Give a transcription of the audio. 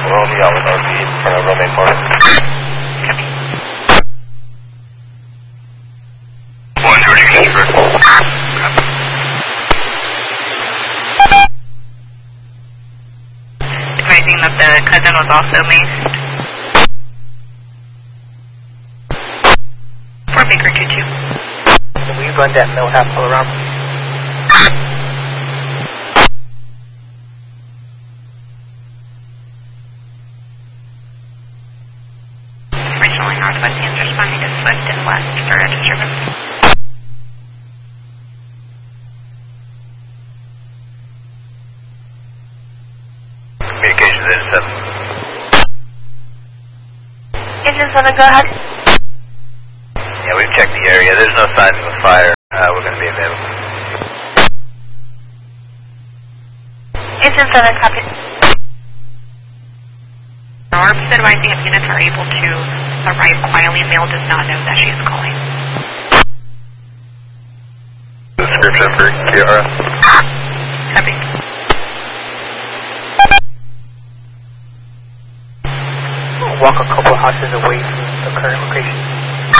Romeo with Northeast, Romeo 4. Copy. 1 Georgia Christopher. Advising that the cousin was also maced. 4 Baker 22. Can we run that mill half all around? Originally northwest hands responding to Swift and west for a disturbance. Communications in 7. Engine 7, go ahead. Yeah, we've checked the area. There's no signs of a fire. We're going to be available. Engine 7, copy. Orbs advising if units are able to arrive quietly. Mail does not know that she's calling. Description for Kiara. Copy. Walk a couple houses away from the current location.